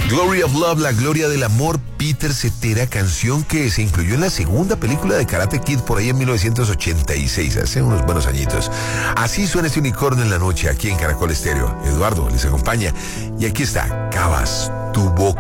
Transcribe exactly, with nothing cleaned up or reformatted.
Glory of Love, la gloria del amor, Peter Cetera, canción que se incluyó en la segunda película de Karate Kid por ahí en mil novecientos ochenta y seis, hace unos buenos añitos. Así suena este unicornio en la noche aquí en Caracol Estéreo. Eduardo les acompaña y aquí está, Cavas tu boca.